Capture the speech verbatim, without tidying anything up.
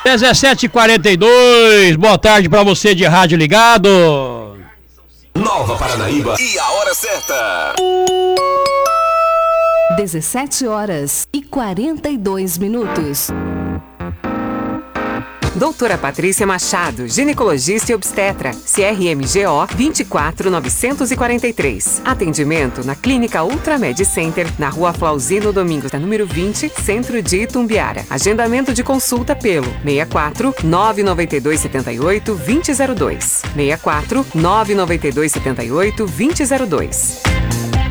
dezessete e quarenta e dois, boa tarde pra você de rádio ligado. Nova Paranaíba e a hora certa. dezessete horas e quarenta e dois minutos. Doutora Patrícia Machado, ginecologista e obstetra, C R M G O vinte e quatro novecentos e quarenta e três. Atendimento na Clínica Ultramed Center, na Rua Flauzino Domingos, da número vinte, Centro de Itumbiara. Agendamento de consulta pelo seis quatro nove nove dois sete oito dois zero zero dois. seis quatro nove nove dois sete oito dois zero zero dois.